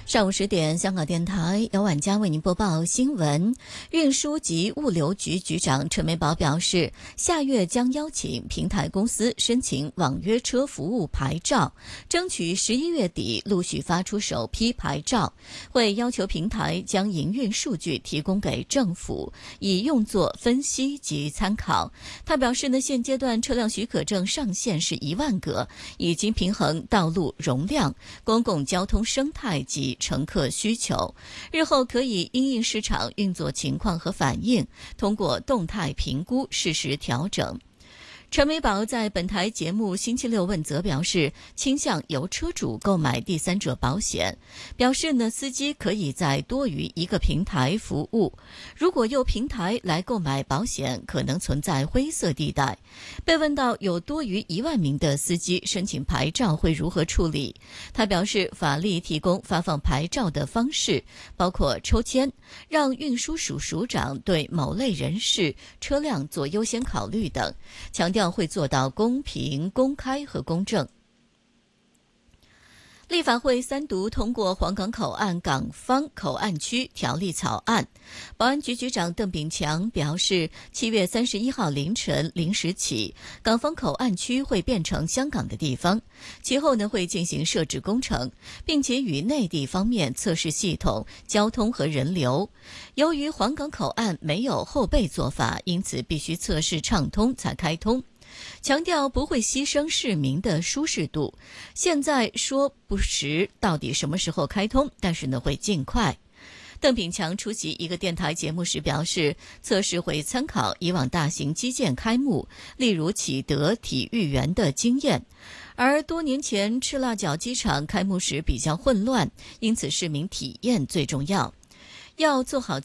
上午10点，香港电台由晚佳为您播报新闻。运输及物流局局长陈美宝表示，下月将邀请平台公司申请网约车服务牌照，争取11月底陆续发出首批牌照，会要求平台将营运数据提供给政府，以用作分析及参考。他表示呢，现阶段车辆许可证上限是1万个，已经平衡道路容量、公共交通生态及乘客需求，日后可以因应市场运作情况和反应，通过动态评估适时调整。陈美宝在本台节目星期六问责表示，倾向由车主购买第三者保险，表示呢，司机可以在多于一个平台服务，如果由平台来购买保险，可能存在灰色地带。被问到有多于1万名的司机申请牌照会如何处理，他表示，法律提供发放牌照的方式，包括抽签，让运输署署长对某类人士、车辆做优先考虑等，强调会做到公平、公开和公正。立法会3读通过黄港口岸港方口岸区条例草案。保安局局长邓炳强表示，7月31号凌晨0时起，港方口岸区会变成香港的地方，其后呢会进行设置工程，并且与内地方面测试系统、交通和人流。由于黄港口岸没有后备做法，因此必须测试畅通才开通。强调不会牺牲市民的舒适度，现在说不实到底什么时候开通，但是呢会尽快。邓炳强出席一个电台节目时表示，测试会参考以往大型基建开幕，例如启德体育园的经验，而多年前赤腊角机场开幕时比较混乱，因此市民体验最重要，要做好